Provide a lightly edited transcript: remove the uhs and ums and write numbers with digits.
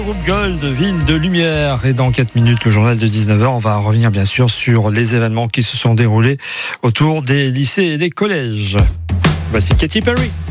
groupe Gold, Ville de Lumière. Et dans 4 minutes, le journal de 19h, on va revenir bien sûr sur les événements qui se sont déroulés autour des lycées et des collèges. Voici Katy Perry.